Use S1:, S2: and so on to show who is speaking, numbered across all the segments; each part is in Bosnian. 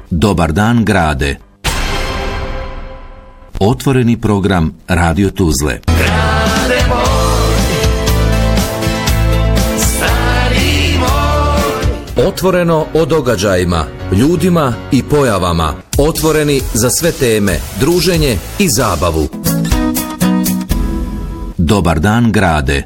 S1: Dobar dan grade. Otvoreni program Radio Tuzle.
S2: Grade moj, stari moj.
S3: Otvoreno o događajima, ljudima i pojavama. Otvoreni za sve teme, druženje i zabavu.
S1: Dobar dan grade.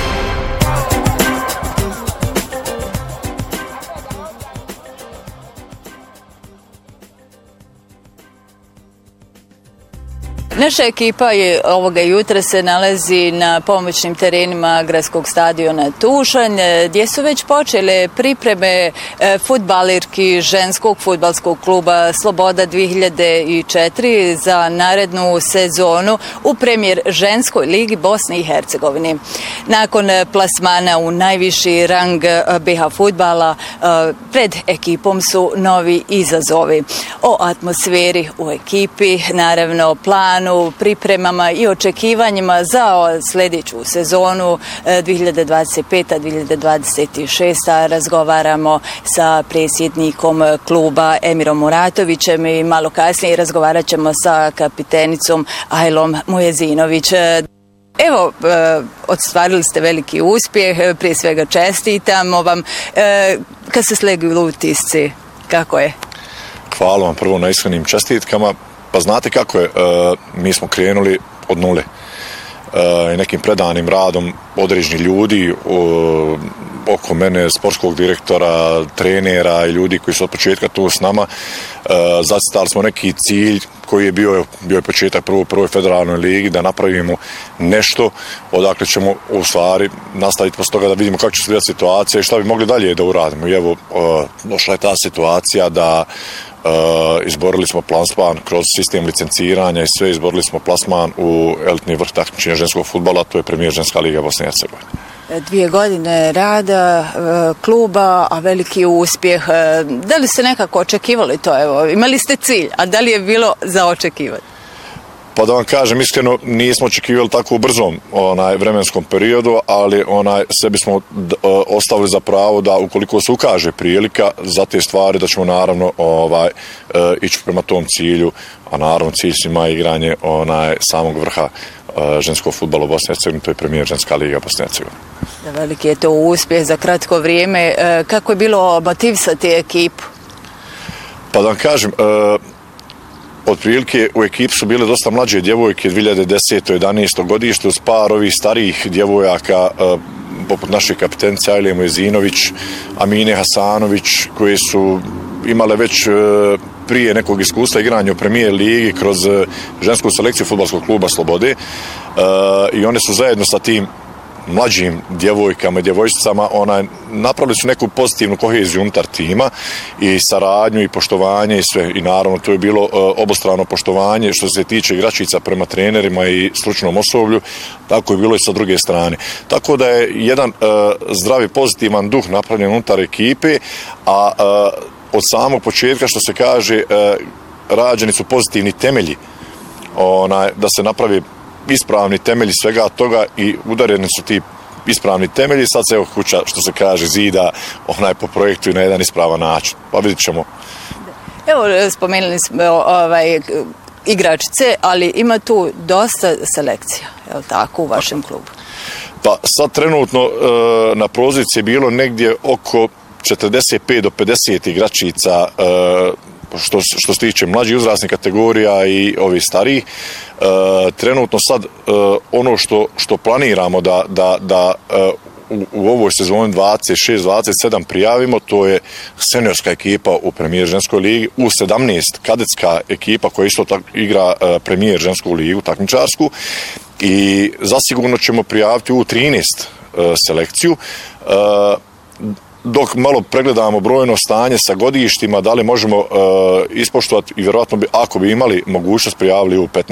S4: Naša ekipa je ovoga jutra se nalazi na pomoćnim terenima gradskog stadiona Tušanj, gdje su već počele pripreme fudbalirki ženskog fudbalskog kluba Sloboda 2004 za narednu sezonu u premijer ženskoj ligi Bosne i Hercegovine. Nakon plasmana u najviši rang BiH fudbala, pred ekipom su novi izazovi. O atmosferi u ekipi, naravno planu, pripremama i očekivanjima za sljedeću sezonu 2025-2026 razgovaramo sa predsjednikom kluba Emirom Muratovićem i malo kasnije razgovarat ćemo sa kapitenicom Ajlom Mujezinović. Evo, ostvarili ste veliki uspjeh, prije svega čestitamo vam. Kad se slegli utisci, kako je?
S5: Hvala vam prvo na iskrenim čestitkama. Pa znate kako je, mi smo krenuli od nule i nekim predanim radom određenih ljudi oko mene, sportskog direktora, trenera i ljudi koji su od početka tu s nama. Zacrtali smo neki cilj koji je bio je početak prvoj federalnoj ligi, da napravimo nešto odakle ćemo u stvari nastaviti posle toga da vidimo kako će se vidjeti situacija i šta bi mogli dalje da uradimo. I evo, došla je ta situacija da izborili smo plasman kroz sistem licenciranja i sve, izborili smo plasman u elitni vrh takmičenja ženskog fudbala, to je premijer ženska liga Bosne i Hercegovine.
S4: 2 godine rada kluba, a veliki uspjeh. Da li ste nekako očekivali to? Evo, imali ste cilj, a da li je bilo za očekivati?
S5: Pa da vam kažem, iskreno nismo očekivali tako u brzom vremenskom periodu, ali sebi smo ostavili za pravo da ukoliko se ukaže prilika za te stvari da ćemo naravno ići prema tom cilju, a naravno cilj svima je igranje samog vrha ženskog fudbala u Bosni i Hercegovini, to je premijer ženska liga Bosne i Hercegovine.
S4: Veliki je to uspjeh za kratko vrijeme. Kako je bilo motivisati ekipu?
S5: Pa da vam kažem, otprilike u ekipi su bile dosta mlađe djevojke 2010. 11. godište uz par ovih starijih djevojaka poput naše kapitenice Ajle Mujezinović, Amine Hasanović, koje su imale već prije nekog iskustva igranja u premijer ligi kroz žensku selekciju fudbalskog kluba Slobode i one su zajedno sa tim mlađim djevojkama i djevojčicama napravili su neku pozitivnu koheziju unutar tima i saradnju i poštovanje i sve. I naravno to je bilo obostrano poštovanje što se tiče igračica prema trenerima i stručnom osoblju, tako je bilo i sa druge strane. Tako da je jedan zdravi pozitivan duh napravljen unutar ekipe, a od samog početka što se kaže rađeni su pozitivni temelji da se napravi ispravni temelji svega toga i udareni su ti ispravni temelji. Sad se evo kuća, što se kaže, zida po projektu i na jedan ispravan način. Pa vidit ćemo.
S4: Evo, spomenuli smo igračice, ali ima tu dosta selekcija, je li tako, u vašem klubu?
S5: Pa sad trenutno na proziciji je bilo negdje oko 45 do 50 igračica što se tiče mlađih uzrasnih kategorija i ovih starijih. Trenutno sad ono što planiramo da u ovoj sezoni 26-27 prijavimo, to je seniorska ekipa u premijer ženskoj ligi, u 17 kadetska ekipa koja isto igra premijer žensku ligu, takmičarsku, i zasigurno ćemo prijaviti u 13 selekciju. Dok malo pregledamo brojno stanje sa godištima, da li možemo ispoštovati i vjerojatno bi, ako bi imali mogućnost, prijavili u 15